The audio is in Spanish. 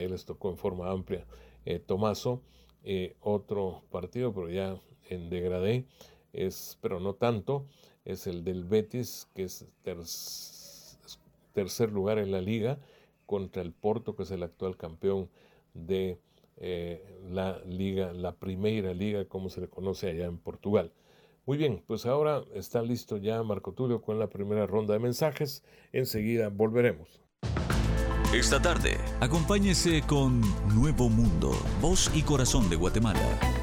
les tocó en forma amplia. Tomaso, otro partido, pero ya en degradé, pero no tanto, es el del Betis, que es tercer lugar en la liga, contra el Porto, que es el actual campeón de la liga, la Primeira Liga, como se le conoce allá en Portugal. Muy bien, pues ahora está listo ya Marco Tulio con la primera ronda de mensajes. Enseguida volveremos. Esta tarde, acompáñese con Nuevo Mundo, voz y corazón de Guatemala.